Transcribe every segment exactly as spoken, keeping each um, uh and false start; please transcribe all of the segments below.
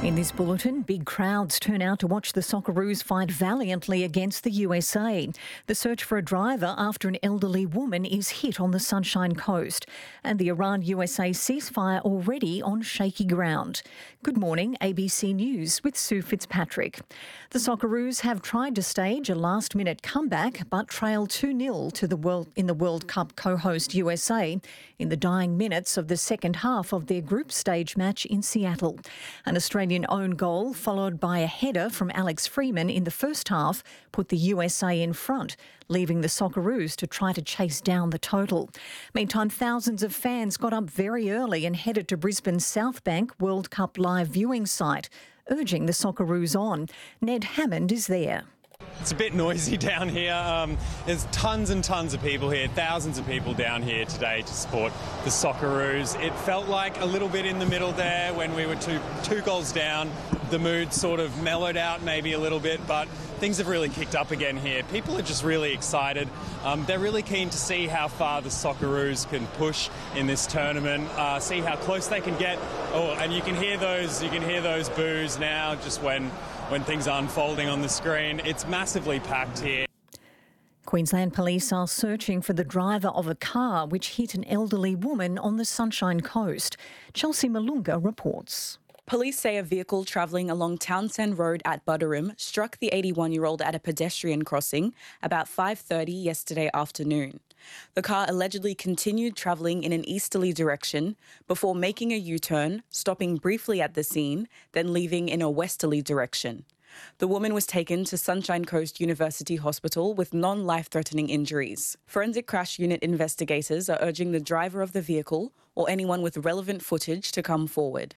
In this bulletin, big crowds turn out to watch the Socceroos fight valiantly against the U S A. The search for a driver after an elderly woman is hit on the Sunshine Coast. And the Iran-U S A ceasefire already on shaky ground. Good morning, A B C News with Sue Fitzpatrick. The Socceroos have tried to stage a last-minute comeback but trailed two nil to the world in the World Cup co-host U S A in the dying minutes of the second half of their group stage match in Seattle. An Australian own goal, followed by a header from Alex Freeman in the first half, put the U S A in front, leaving the Socceroos to try to chase down the total. Meantime, thousands of fans got up very early and headed to Brisbane's South Bank World Cup live viewing site, urging the Socceroos on. Ned Hammond is there. It's a bit noisy down here. Um, there's tons and tons of people here, thousands of people down here today to support the Socceroos. It felt like a little bit in the middle there when we were two, two goals down. The mood sort of mellowed out maybe a little bit, but things have really kicked up again here. People are just really excited. Um, they're really keen to see how far the Socceroos can push in this tournament, uh, see how close they can get. Oh, and you can hear those, you can hear those boos now just when when things are unfolding on the screen. It's massively packed here. Queensland Police are searching for the driver of a car which hit an elderly woman on the Sunshine Coast. Chelsea Malunga reports. Police say a vehicle travelling along Townsend Road at Buderim struck the eighty-one-year-old at a pedestrian crossing about five thirty yesterday afternoon. The car allegedly continued travelling in an easterly direction before making a U-turn, stopping briefly at the scene, then leaving in a westerly direction. The woman was taken to Sunshine Coast University Hospital with non-life-threatening injuries. Forensic Crash Unit investigators are urging the driver of the vehicle or anyone with relevant footage to come forward.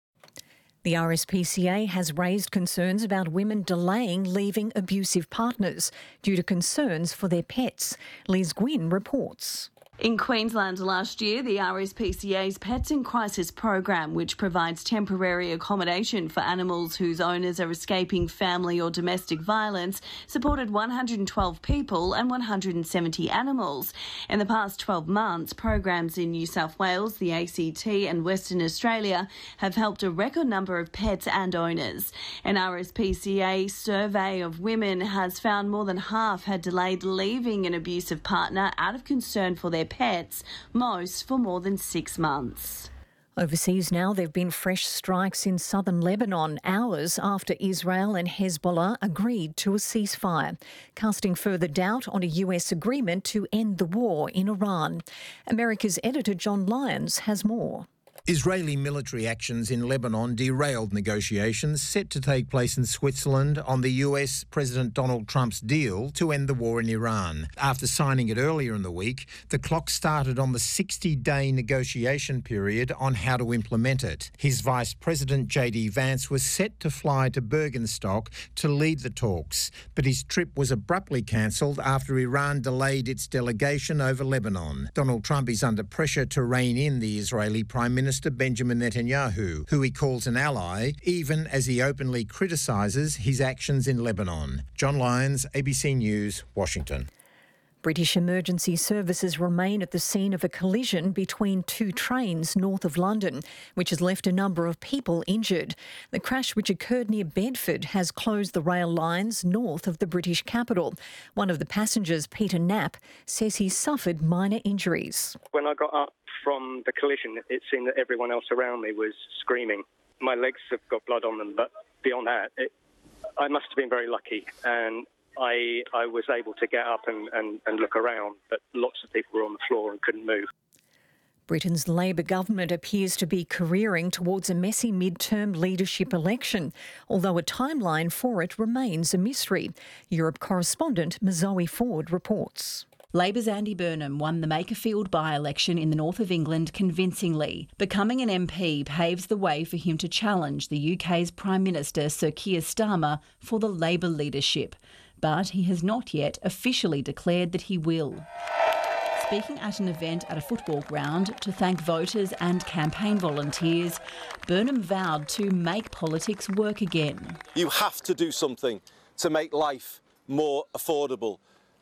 The R S P C A has raised concerns about women delaying leaving abusive partners due to concerns for their pets. Liz Gwynn reports. In Queensland last year, the R S P C A's Pets in Crisis program, which provides temporary accommodation for animals whose owners are escaping family or domestic violence, supported one hundred twelve people and one hundred seventy animals. In the past twelve months, programs in New South Wales, the A C T and Western Australia have helped a record number of pets and owners. An R S P C A survey of women has found more than half had delayed leaving an abusive partner out of concern for their pets, most for more than six months. Overseas now, there have been fresh strikes in southern Lebanon hours after Israel and Hezbollah agreed to a ceasefire, casting further doubt on a U S agreement to end the war in Iran. America's editor John Lyons has more. Israeli military actions in Lebanon derailed negotiations set to take place in Switzerland on the U S President Donald Trump's deal to end the war in Iran. After signing it earlier in the week, the clock started on the sixty-day negotiation period on how to implement it. His Vice President J D Vance was set to fly to Bergenstock to lead the talks, but his trip was abruptly cancelled after Iran delayed its delegation over Lebanon. Donald Trump is under pressure to rein in the Israeli Prime Minister Benjamin Netanyahu, who he calls an ally, even as he openly criticises his actions in Lebanon. John Lyons, A B C News, Washington. British emergency services remain at the scene of a collision between two trains north of London, which has left a number of people injured. The crash, which occurred near Bedford, has closed the rail lines north of the British capital. One of the passengers, Peter Knapp, says he suffered minor injuries. When I got up from the collision, it seemed that everyone else around me was screaming. My legs have got blood on them, but beyond that, it, I must have been very lucky, and I I was able to get up and, and, and look around, but lots of people were on the floor and couldn't move. Britain's Labour government appears to be careering towards a messy mid-term leadership election, although a timeline for it remains a mystery. Europe correspondent Mazoe Ford reports. Labor's Andy Burnham won the Makerfield by-election in the north of England convincingly. Becoming an M P paves the way for him to challenge the U K's Prime Minister Sir Keir Starmer for the Labour leadership. But he has not yet officially declared that he will. Speaking at an event at a football ground to thank voters and campaign volunteers, Burnham vowed to make politics work again. You have to do something to make life more affordable,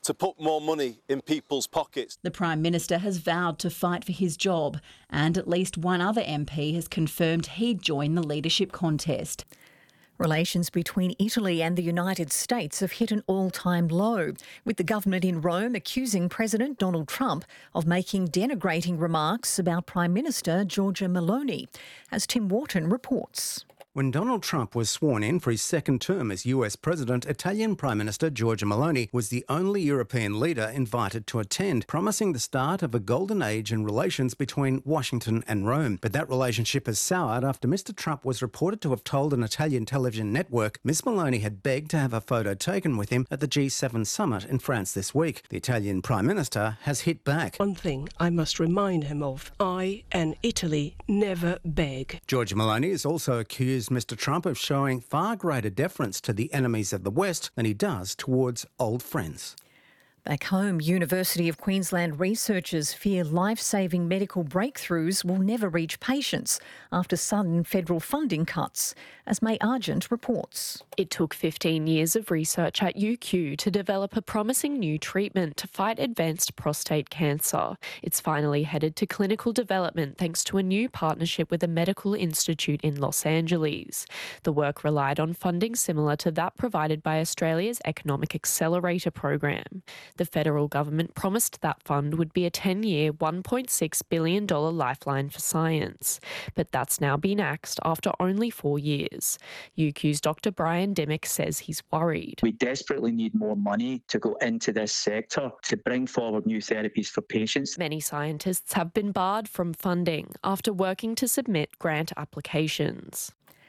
to put more money in people's pockets. The Prime Minister has vowed to fight for his job, and at least one other M P has confirmed he'd join the leadership contest. Relations between Italy and the United States have hit an all-time low, with the government in Rome accusing President Donald Trump of making denigrating remarks about Prime Minister Giorgia Meloni, as Tim Wharton reports. When Donald Trump was sworn in for his second term as U S President, Italian Prime Minister Giorgia Meloni was the only European leader invited to attend, promising the start of a golden age in relations between Washington and Rome. But that relationship has soured after Mister Trump was reported to have told an Italian television network Miss Meloni had begged to have a photo taken with him at the G seven summit in France this week. The Italian Prime Minister has hit back. One thing I must remind him of, I and Italy never beg. Giorgia Meloni is also accused Mister Trump of showing far greater deference to the enemies of the West than he does towards old friends. Back home, University of Queensland researchers fear life-saving medical breakthroughs will never reach patients after sudden federal funding cuts, as May Argent reports. It took fifteen years of research at U Q to develop a promising new treatment to fight advanced prostate cancer. It's finally headed to clinical development thanks to a new partnership with a medical institute in Los Angeles. The work relied on funding similar to that provided by Australia's Economic Accelerator program. The federal government promised that fund would be a ten-year, one point six billion dollars lifeline for science. But that's now been axed after only four years. U Q's Doctor Brian Dimmock says he's worried. We desperately need more money to go into this sector to bring forward new therapies for patients. Many scientists have been barred from funding after working to submit grant applications.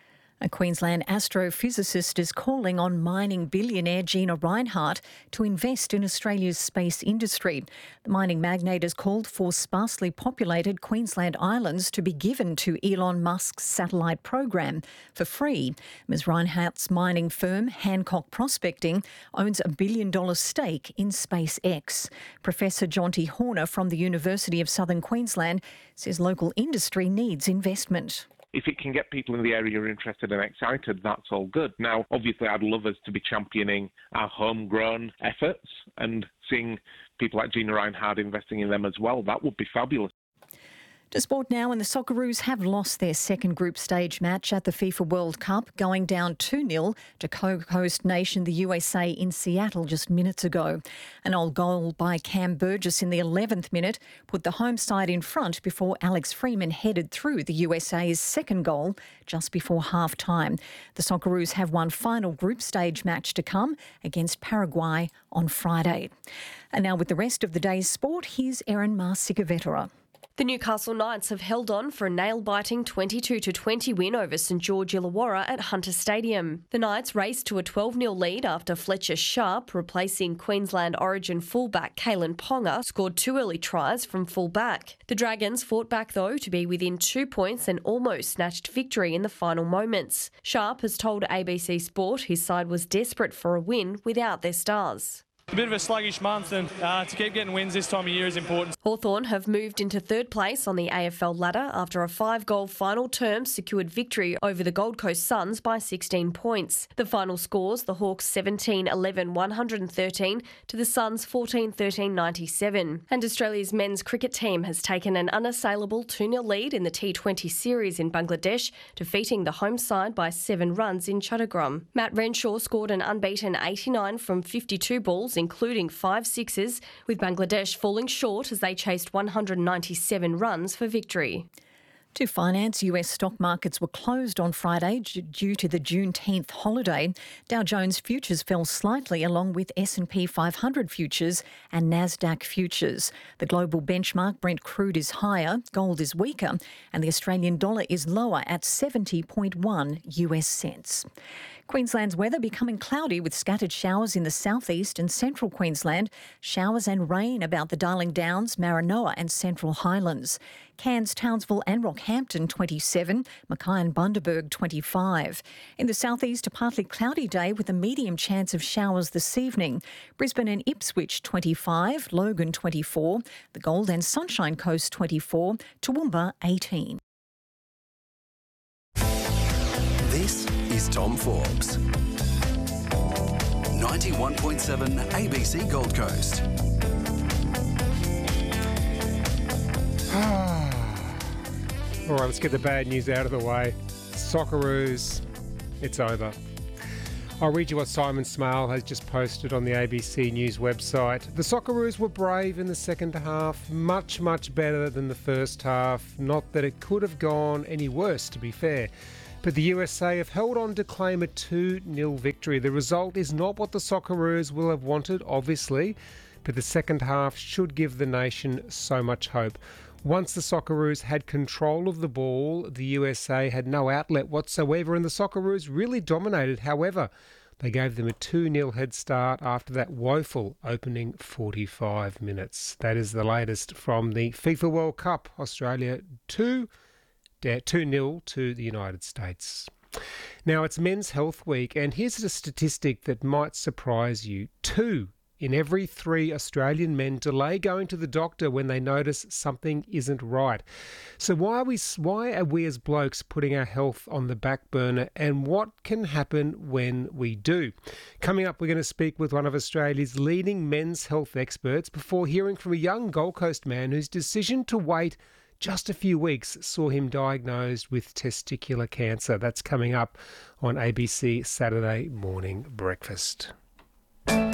A Queensland astrophysicist is calling on mining billionaire Gina Rinehart to invest in Australia's space industry. The mining magnate has called for sparsely populated Queensland islands to be given to Elon Musk's satellite program for free. Miz Rinehart's mining firm, Hancock Prospecting, owns a billion-dollar stake in SpaceX. Professor Jonty Horner from the University of Southern Queensland says local industry needs investment. If it can get people in the area interested and excited, that's all good. Now, obviously, I'd love us to be championing our homegrown efforts and seeing people like Gina Rinehart investing in them as well. That would be fabulous. To sport now, and the Socceroos have lost their second group stage match at the FIFA World Cup, going down two nil to co-host nation the U S A in Seattle just minutes ago. An old goal by Cam Burgess in the eleventh minute put the home side in front before Alex Freeman headed through the U S A's second goal just before half-time. The Socceroos have one final group stage match to come against Paraguay on Friday. And now with the rest of the day's sport, here's Erin Marsicavetera. The Newcastle Knights have held on for a nail-biting twenty-two to twenty win over St George Illawarra at Hunter Stadium. The Knights raced to a twelve nil lead after Fletcher Sharp, replacing Queensland origin fullback Kalen Ponga, scored two early tries from fullback. The Dragons fought back though to be within two points and almost snatched victory in the final moments. Sharp has told A B C Sport his side was desperate for a win without their stars. A bit of a sluggish month, and uh, to keep getting wins this time of year is important. Hawthorn have moved into third place on the A F L ladder after a five-goal final term secured victory over the Gold Coast Suns by sixteen points. The final scores, the Hawks seventeen eleven one hundred thirteen to the Suns fourteen thirteen ninety-seven. And Australia's men's cricket team has taken an unassailable two nil lead in the T twenty series in Bangladesh, defeating the home side by seven runs in Chattogram. Matt Renshaw scored an unbeaten eighty-nine from fifty-two balls, including five sixes, with Bangladesh falling short as they chased one hundred ninety-seven runs for victory. To finance, U S stock markets were closed on Friday due to the Juneteenth holiday. Dow Jones futures fell slightly along with S and P five hundred futures and Nasdaq futures. The global benchmark Brent crude is higher, gold is weaker, and the Australian dollar is lower at seventy point one U S cents. Queensland's weather becoming cloudy with scattered showers in the southeast and central Queensland, showers and rain about the Darling Downs, Maranoa and Central Highlands. Cairns, Townsville and Rockhampton twenty-seven, Mackay and Bundaberg twenty-five. In the southeast, a partly cloudy day with a medium chance of showers this evening. Brisbane and Ipswich twenty-five, Logan twenty-four, the Gold and Sunshine Coast twenty-four, Toowoomba eighteen. This is Tom Forbes. ninety-one point seven A B C Gold Coast. All right, let's get the bad news out of the way. Socceroos, it's over. I'll read you what Simon Smale has just posted on the A B C News website. The Socceroos were brave in the second half, much, much better than the first half. Not that it could have gone any worse, to be fair. But the U S A have held on to claim a two nil victory. The result is not what the Socceroos will have wanted, obviously, but the second half should give the nation so much hope. Once the Socceroos had control of the ball, the U S A had no outlet whatsoever, and the Socceroos really dominated. However, they gave them a two nil head start after that woeful opening forty-five minutes. That is the latest from the FIFA World Cup. Australia two nil to the United States. Now, it's Men's Health Week, and here's a statistic that might surprise you. Two in every three Australian men delay going to the doctor when they notice something isn't right. So why are we why are we as blokes putting our health on the back burner, and what can happen when we do? Coming up, we're going to speak with one of Australia's leading men's health experts before hearing from a young Gold Coast man whose decision to wait just a few weeks saw him diagnosed with testicular cancer. That's coming up on A B C Saturday Morning Breakfast.